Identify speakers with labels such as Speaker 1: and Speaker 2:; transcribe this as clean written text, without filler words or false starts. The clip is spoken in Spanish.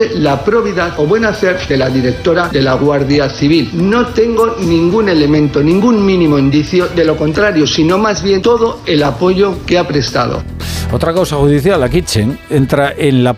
Speaker 1: la probidad o buen hacer de la directora de la Guardia Civil. No tengo ningún elemento, ningún mínimo indicio de lo contrario, sino más bien todo el apoyo que ha prestado.
Speaker 2: Otra causa judicial, la Kitchen, entra en la